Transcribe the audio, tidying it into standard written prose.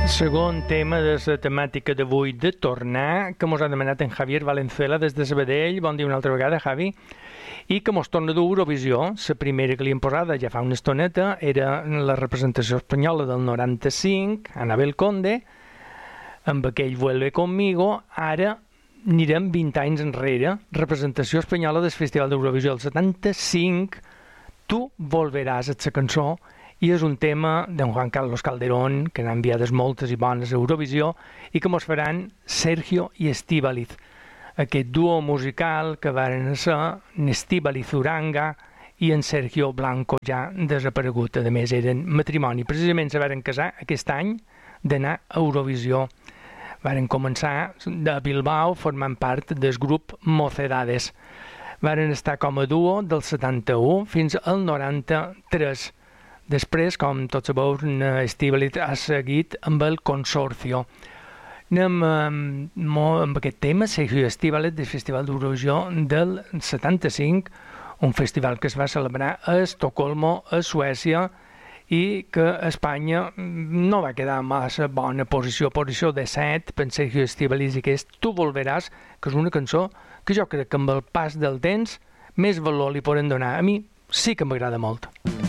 Segon tema de la temàtica d'avui de tornar, que mos ha demanat en Javier Valenzuela des de Sabadell. Bon dia una altra vegada, Javi. I que mos torna d'Eurovisió. La primera que li hem posada ja fa una estoneta era la representació espanyola del 95, Anabel Conde, amb aquell Vuelve conmigo. Ara anirem 20 anys enrere, representació espanyola del Festival d'Eurovisió del 75, Tu volveràs, és la cançó, i és un tema d'en Juan Carlos Calderón, que n'ha enviades moltes i bones a Eurovisió, i que mos faran Sergio i Estíbaliz. Aquest duo musical que varen ser en Estíbaliz Uranga i en Sergio Blanco, ja desaparegut. A més, eren matrimoni. Precisament se varen casar aquest any d'anar a Eurovisió. Varen començar de Bilbao formant part del grup Mocedades. Varen estar com a duo del 71 fins al 93. Després, com tots sabeu, Estíbaliz ha seguit amb el Consorcio. Anem amb aquest tema, Sergio Estíbaliz, del Festival d'Eurovisió del 75, un festival que es va celebrar a Estocolmo, a Suècia, i que a Espanya no va quedar massa bona posició 17 per Sergio Estíbaliz, i que és Tu volveràs, que és una cançó que jo crec que amb el pas del temps més valor li poden donar. A mi sí que m'agrada molt.